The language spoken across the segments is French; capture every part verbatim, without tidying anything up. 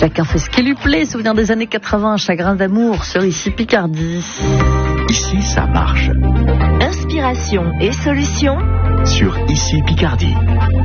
Chacun fait ce qui lui plaît. Souvenir des années quatre-vingts, chagrin d'amour sur Ici Picardie. Ici, ça marche. Inspiration et solutions Sur Ici Picardie.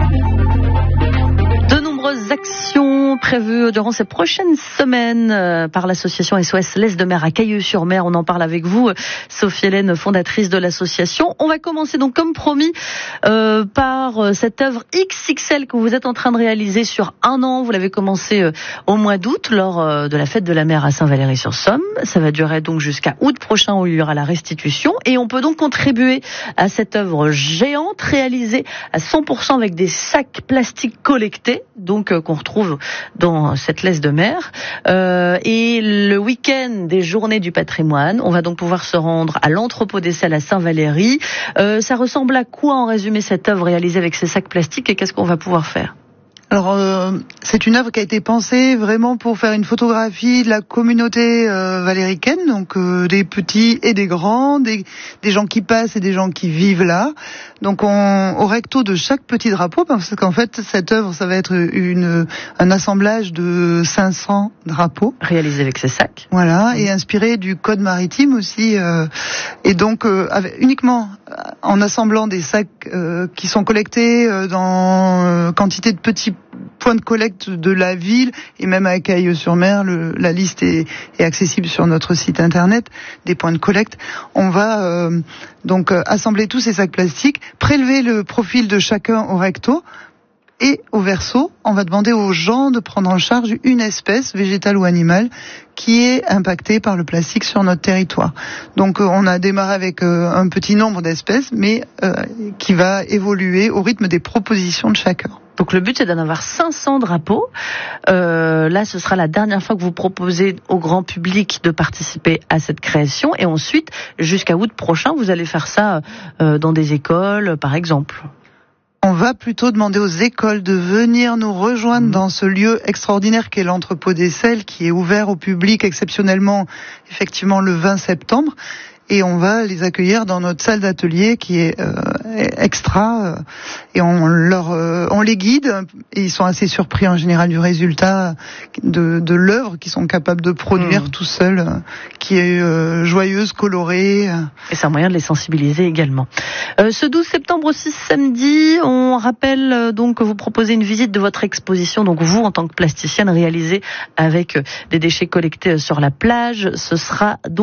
De nombreuses actions prévues durant ces prochaines semaines euh, par l'association S O S Laisse de Mer à Cailleux-sur-Mer. On en parle avec vous, Sophie Hélène, fondatrice de l'association. On va commencer donc, comme promis, euh, par euh, cette œuvre X X L que vous êtes en train de réaliser sur un an. Vous l'avez commencé euh, au mois d'août, lors euh, de la fête de la mer à Saint-Valery-sur-Somme. Ça va durer donc jusqu'à août prochain, où il y aura la restitution. Et on peut donc contribuer à cette œuvre géante, réalisée à cent pour cent avec des sacs plastiques collectés, donc euh, qu'on retrouve dans cette laisse de mer. Euh, et le week-end des Journées du patrimoine, on va donc pouvoir se rendre à l'entrepôt des sels à Saint-Valery. Euh, ça ressemble à quoi, en résumé, cette œuvre réalisée avec ces sacs plastiques, et qu'est-ce qu'on va pouvoir faire ? Alors, euh, c'est une œuvre qui a été pensée vraiment pour faire une photographie de la communauté euh, valéricaine, donc euh, des petits et des grands, des, des gens qui passent et des gens qui vivent là. Donc, on, au recto de chaque petit drapeau, parce qu'en fait, cette œuvre, ça va être une, un assemblage de cinq cents drapeaux. Réalisé avec ces sacs. Voilà, et inspiré du code maritime aussi. Euh, et donc, euh, avec, uniquement en assemblant des sacs euh, qui sont collectés euh, dans euh, quantité de petits points de collecte de la ville, et même à Cailleux-sur-Mer, le, la liste est, est accessible sur notre site internet, des points de collecte. On va euh, donc euh, assembler tous ces sacs plastiques, prélever le profil de chacun au recto, et au verso, on va demander aux gens de prendre en charge une espèce, végétale ou animale, qui est impactée par le plastique sur notre territoire. Donc euh, on a démarré avec euh, un petit nombre d'espèces, mais euh, qui va évoluer au rythme des propositions de chacun. Donc le but, c'est d'en avoir cinq cents drapeaux. Euh, là, ce sera la dernière fois que vous proposez au grand public de participer à cette création. Et ensuite, jusqu'à août prochain, vous allez faire ça euh, dans des écoles, par exemple. On va plutôt demander aux écoles de venir nous rejoindre mmh. dans ce lieu extraordinaire qu'est l'entrepôt des sels, qui est ouvert au public exceptionnellement, effectivement, le vingt septembre. Et on va les accueillir dans notre salle d'atelier qui est euh, extra, euh, et on leur, euh, on les guide, et ils sont assez surpris en général du résultat de, de l'œuvre qu'ils sont capables de produire mmh. tout seuls, euh, qui est euh, joyeuse, colorée. Et c'est un moyen de les sensibiliser également. Euh, ce douze septembre aussi, samedi, on rappelle euh, donc que vous proposez une visite de votre exposition, donc vous en tant que plasticienne, réalisée avec euh, des déchets collectés sur la plage. Ce sera donc